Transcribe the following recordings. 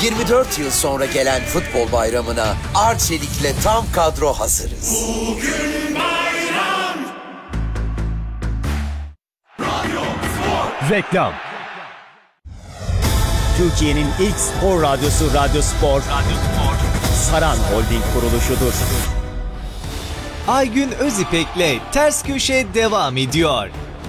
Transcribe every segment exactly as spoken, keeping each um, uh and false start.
yirmi dört yıl sonra gelen futbol bayramına Arçelik'le tam kadro hazırız. Bugün bayram. Radyo Spor. Reklam. Türkiye'nin ilk spor radyosu Radyo Spor, Radyo Spor, Saran Holding kuruluşudur. Aygün Özipek'le Ters Köşe devam ediyor.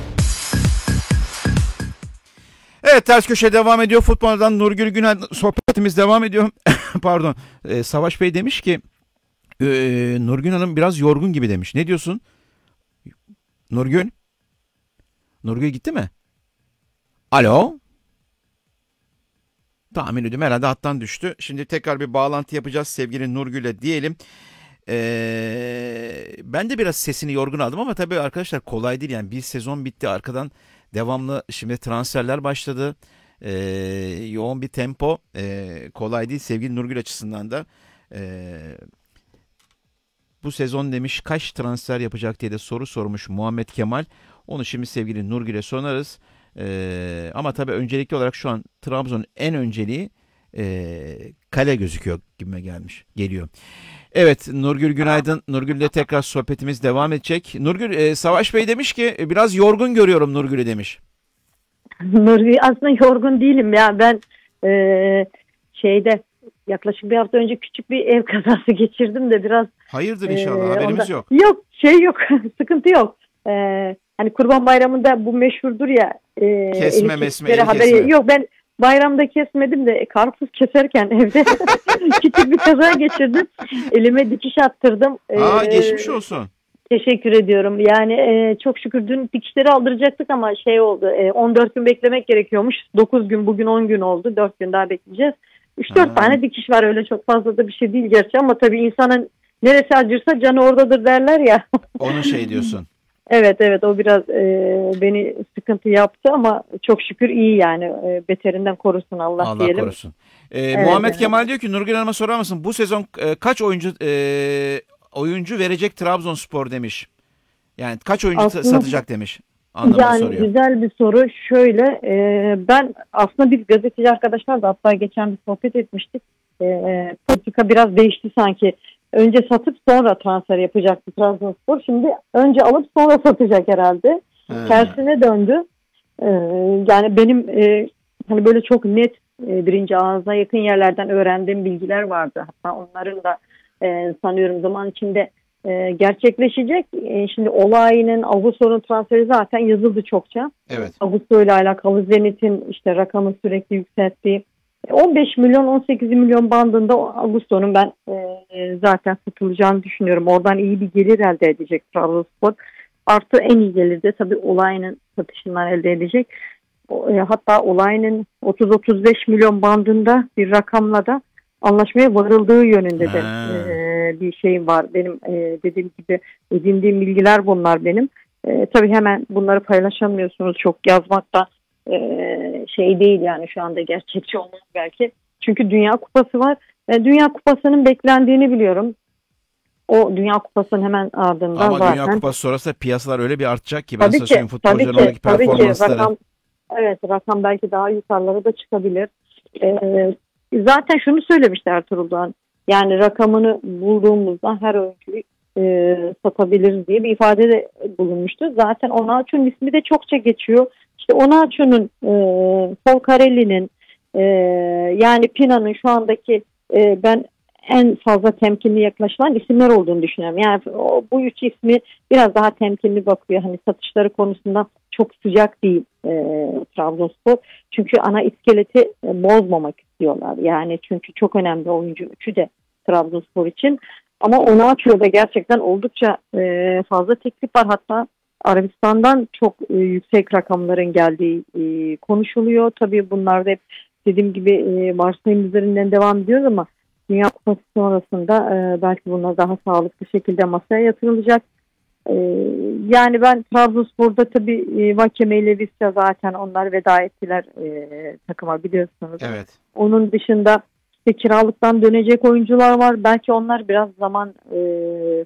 Evet, Ters Köşe devam ediyor. Futboldan Nurgül Günay sohbetimiz devam ediyor. Pardon. Ee, Savaş Bey demiş ki e, Nurgül Hanım biraz yorgun gibi demiş. Ne diyorsun? Nurgül? Nurgül gitti mi? Alo? Tahmin ediyorum herhalde hattan düştü. Şimdi tekrar bir bağlantı yapacağız sevgili Nurgül'le diyelim. Ee, ben de biraz sesini yorgun aldım ama tabii arkadaşlar kolay değil. Yani bir sezon bitti, arkadan devamlı şimdi transferler başladı. Ee, yoğun bir tempo, ee, kolay değil sevgili Nurgül açısından da. Ee, bu sezon demiş kaç transfer yapacak diye de soru sormuş Muhammed Kemal. Onu şimdi sevgili Nurgül'e sorarız. Ee, ama tabii öncelikli olarak şu an Trabzon'un en önceliği e, kale gözüküyor gibime gelmiş, geliyor. Evet, Nurgül günaydın. Nurgül'le tekrar sohbetimiz devam edecek. Nurgül, e, Savaş Bey demiş ki e, biraz yorgun görüyorum Nurgül'ü demiş. Nurgül aslında yorgun değilim ya, ben e, şeyde yaklaşık bir hafta önce küçük bir ev kazası geçirdim de biraz. Hayırdır inşallah, e, haberimiz onda, yok. Yok şey yok sıkıntı yok. E, hani Kurban Bayramı'nda bu meşhurdur ya. E, kesme mesme eli haberi, kesme. Yok, ben bayramda kesmedim de karpuz keserken evde küçük bir kaza geçirdim. Elime dikiş attırdım. Aa, ee, geçmiş olsun. Teşekkür ediyorum. Yani e, çok şükür dün dikişleri aldıracaktık ama şey oldu. E, on dört gün beklemek gerekiyormuş. dokuz gün, bugün on gün oldu. dört gün daha bekleyeceğiz. üç dört tane dikiş var, öyle çok fazla da bir şey değil gerçi ama tabii insanın neresi acırsa canı oradadır derler ya. Onu şey diyorsun. Evet evet, o biraz e, beni sıkıntı yaptı ama çok şükür iyi yani, e, beterinden korusun Allah, Allah diyelim. korusun. Ee, Evet, Muhammed evet. Kemal diyor ki Nurgül Hanım'a sorar mısın bu sezon e, kaç oyuncu e, oyuncu verecek Trabzonspor demiş. Yani kaç oyuncu Aslında, satacak demiş. Anlamını yani soruyor. güzel bir soru. Şöyle e, ben aslında biz gazeteci arkadaşlar da hatta geçen bir sohbet etmiştik. E, politika biraz değişti sanki. Önce satıp sonra transfer yapacaktı Trabzonspor. Şimdi önce alıp sonra satacak herhalde. He. Tersine döndü. E, yani benim e, hani böyle çok net e, birinci ağızdan yakın yerlerden öğrendiğim bilgiler vardı. Hatta onların da e, sanıyorum zaman içinde e, gerçekleşecek. E, şimdi Olay'ın, Ağustos'un transferi zaten yazıldı çokça. Evet. Ağustos ile alakalı Zenit'in işte rakamı sürekli yükselttiği on beş milyon on sekiz milyon bandında Ağustos'un ben e, zaten satılacağını düşünüyorum. Oradan iyi bir gelir elde edecek Trabzonspor. Artı en iyi gelir de tabii Olay'ın satışından elde edecek. E, hatta Olay'ın otuz otuz beş milyon bandında bir rakamla da anlaşmaya varıldığı yönünde de e, bir şeyim var. Benim e, dediğim gibi edindiğim bilgiler bunlar benim. E, tabii hemen bunları paylaşamıyorsunuz. Çok yazmak da e, şey değil yani, şu anda gerçekçi olmaz belki. Çünkü Dünya Kupası var. E, Dünya Kupası'nın beklendiğini biliyorum. O Dünya Kupası'nın hemen ardından Ama zaten. Dünya Kupası sonrası piyasalar öyle bir artacak ki ben tabii size söyleyeyim, futbolcuların oradaki tabii performansları. Ki, rakam, evet rakam belki daha yukarılara da çıkabilir. E, zaten şunu söylemişti Ertuğrul Doğan. Yani rakamını bulduğumuzda her oyuncuyu e, satabiliriz diye bir ifade de bulunmuştu. Zaten Onaçu'nun ismi de çokça geçiyor. İşte Onaçu'nun, e, Folcarelli'nin, e, yani Pina'nın şu andaki e, ben en fazla temkinli yaklaşılan isimler olduğunu düşünüyorum. Yani o, bu üç ismi biraz daha temkinli bakıyor. Hani satışları konusunda çok sıcak değil e, Trabzonspor. Çünkü ana iskeleti e, bozmamak istiyorlar. Yani çünkü çok önemli oyuncu üçü de Trabzonspor için. Ama Onaçu'da gerçekten oldukça e, fazla teklif var. Hatta Arabistan'dan çok e, yüksek rakamların geldiği e, konuşuluyor. Tabii bunlar da hep dediğim gibi e, varsayım üzerinden devam ediyoruz ama Dünya Kupası sonrasında e, belki bunlar daha sağlıklı şekilde masaya yatırılacak. E, yani ben Trabzonspor'da tabii e, Vakeme ile Visca zaten onlar veda ettiler e, takıma, biliyorsunuz. Evet. Onun dışında işte kiralıktan dönecek oyuncular var. Belki onlar biraz zaman e,